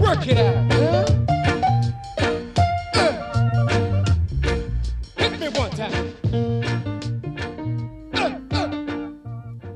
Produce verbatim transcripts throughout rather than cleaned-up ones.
Work it out. Huh? Uh, uh. Hit me one time. Uh, uh.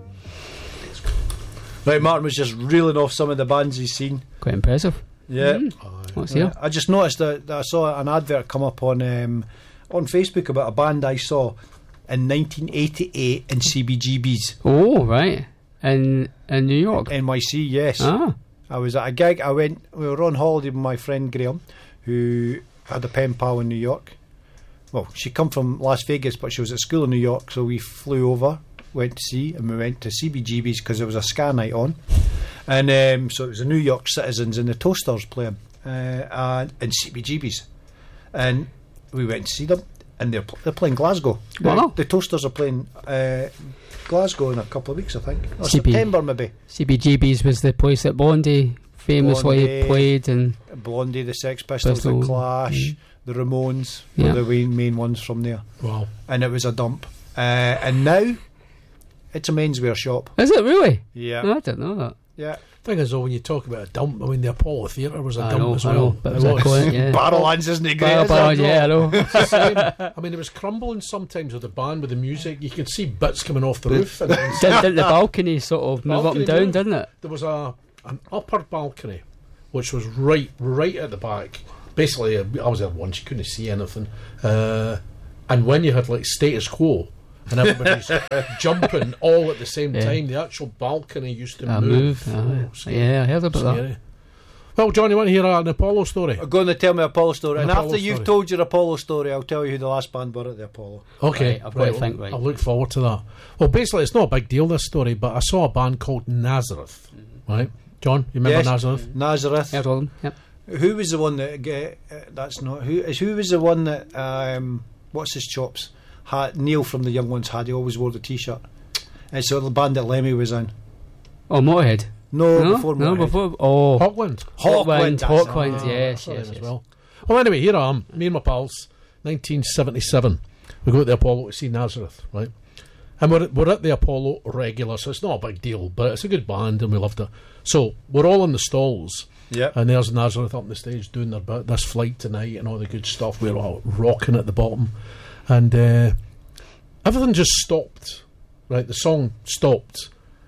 Right, Martin was just reeling off some of the bands he's seen. Quite impressive. Yeah. Mm. What's Yeah. here? I just noticed that, that I saw an advert come up on um, on Facebook about a band I saw in nineteen eighty-eight in C B G B's. Oh, right. In in New York. N Y C, yes. Ah. I was at a gig. I went. We were on holiday with my friend Graham, who had a pen pal in New York. Well, she come from Las Vegas, but she was at school in New York, so we flew over, went to see, and we went to C B G B's because there was a ska night on, and um, so it was the New York Citizens and the Toasters playing, uh, and in C B G B's, and we went to see them, and they're pl- they're playing Glasgow. Wow. The, the Toasters are playing uh, Glasgow in a couple of weeks, I think, or C B September maybe. C B G B's was the place that Blondie famously Blondie. played, and Blondie, the Sex Pistols, Pistol. the Clash, Mm. the Ramones Yeah. were the main, main ones from there. Wow. And it was a dump. Uh, and now it's a menswear shop. is it really? Yeah. No, I didn't know that. Yeah. Thing is, though, when you talk about a dump, I mean, the Apollo Theatre was a I dump know, as I well. know, but it was It a was. quiet, yeah. Barrowlands isn't it great? Bar- is bar- it? yeah, I know. It's the same. I mean, it was crumbling sometimes with the band, with the music. You could see bits coming off the roof. And did, did the balcony sort of move up and Balcony down, moved. didn't it? there was a an upper balcony, which was right right at the back. Basically, I was there once. You couldn't see anything. Uh, and when you had like status quo and everybody's jumping all at the same Yeah. time, the actual balcony used to I move. move. Oh, aye. scary. Yeah, I heard about that. Scary. Well, John, you want to hear an Apollo story? I'm going to tell my Apollo story. An and Apollo after you've story. told your Apollo story, I'll tell you who the last band were at the Apollo. Okay, Right, I've got to think, right. I'll look forward to that. Well, basically, it's not a big deal, this story, but I saw a band called Nazareth, right? John, you remember Yes. Nazareth? Nazareth. Heard of them? Yep. Who was the one that... Get, uh, that's not... Who is who was the one that... Um, what's his chops? Had, Neil from the Young Ones had. He always wore the T-shirt. It's the band that Lemmy was in. Oh, Motorhead. No, No, before no, Motorhead. before. Oh, Hawkwind. Hawkwind. that's it. Hawkwind. Ah, Yes, saw them yes, as yes. well. Well, anyway, here I am, me and my pals, nineteen seventy-seven. We go to the Apollo to see Nazareth, right? And we're, we're at the Apollo regular, so it's not a big deal, but it's a good band and we loved it. So we're all in the stalls, Yeah. and there's Nazareth up on the stage doing their bit, this flight tonight and all the good stuff. We're all rocking at the bottom. And uh, everything just stopped, right? The song stopped.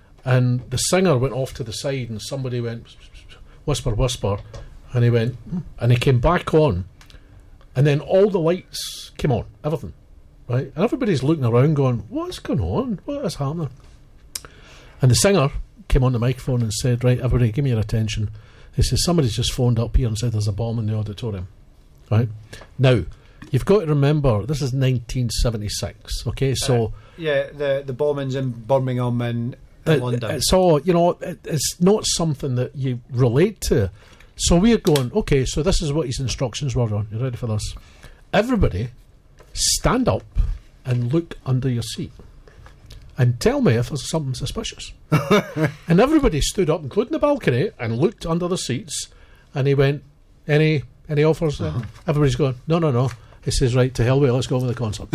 And the singer went off to the side and somebody went, whisper, whisper. And he went, "Hmm," and he came back on. And then all the lights came on, everything, right? And everybody's looking around going, what's going on? What is happening? And the singer came on the microphone and said, right, everybody, give me your attention. He says, somebody's just phoned up here and said there's a bomb in the auditorium, right? Now, you've got to remember, this is nineteen seventy-six, okay? So... Yeah, the, the bombings in Birmingham and in It- London. It's all, you know, it, it's not something that you relate to. So we're going, okay, so this is what his instructions were on. You ready for this? Everybody stand up and look under your seat and tell me if there's something suspicious. And everybody stood up, including the balcony, and looked under the seats. And he went, any any offers? Uh-huh. Everybody's going, no, no, no. He says, right, to hell with it, let's go over the concert.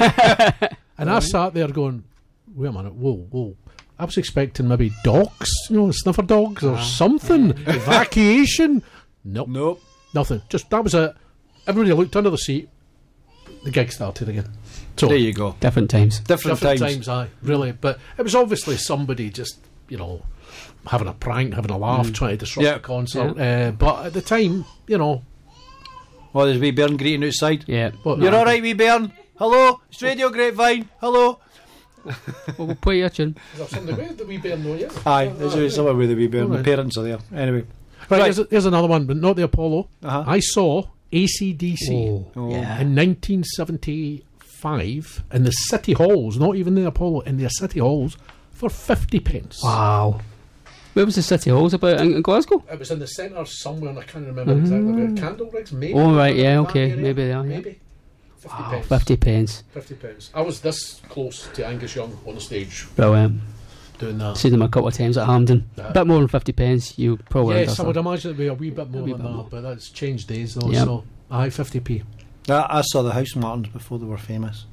And I sat there going, wait a minute, whoa, whoa. I was expecting maybe dogs, you know, sniffer dogs or something. Evacuation. Nope. Nope. Nothing. Just, that was it. Everybody looked under the seat. The gig started again. So, There you go. Different times. Different, different times. times, aye, really. But it was obviously somebody just, you know, having a prank, having a laugh, trying to disrupt Yeah. the concert. Uh, but at the time, you know, Oh, there's wee Bairn greeting outside. Yeah. what, You're all right, wee Bairn? Hello? It's Radio Grapevine. Hello? Well, we'll play your tune. Is there something with the wee bear know yet? Aye, there's somewhere with the wee Bairn. The Alright. parents are there. Anyway. Right, Right. Here's, here's another one, but not the Apollo. Uh-huh. I saw A C D C Oh. Yeah. in nineteen seventy-five in the city halls, not even the Apollo, in their city halls for fifty pence. Wow. Where was the City Halls about in, in Glasgow? It was in the centre somewhere, and I can't remember exactly where. Candle rigs, maybe. Oh, right, yeah, That okay, area, maybe they are, yeah. Maybe. fifty Wow, pence. fifty pence. fifty pence. I was this close to Angus Young on the stage Brilliant. doing that. Seen them a couple of times at Hampden. Yeah. A bit more than fifty pence, you probably Yes, I would understand. imagine it'd be a wee bit more wee than bit that, more. but that's changed days though. Yep. So, aye, fifty p. I, I saw the House Martins before they were famous.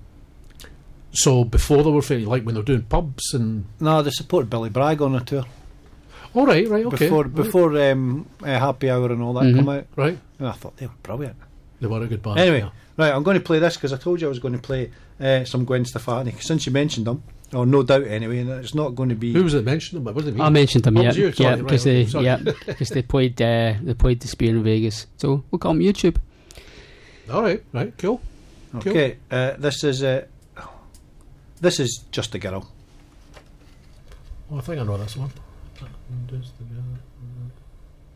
So before they were famous, like when they were doing pubs and No, they supported Billy Bragg on a tour. All right, right, okay. before right, before um, uh, Happy Hour and all that Mhm. come out. right. And I thought they were brilliant. They were a good band. Anyway, yeah. right, I'm going to play this because I told you I was going to play uh, some Gwen Stefani. Since you mentioned them, or no doubt anyway, and it's not going to be. Who was it mentioned? Them? Wasn't it me? I mentioned them, Oh, yeah, was you? Sorry, yeah, right, because okay, they, sorry. yeah, because they played, uh, they played the Spear in Vegas. So we'll call them YouTube. All right, right, cool. cool. Okay, uh, this is uh, this is Just a Girl. Oh, I think I know this one. Just a girl.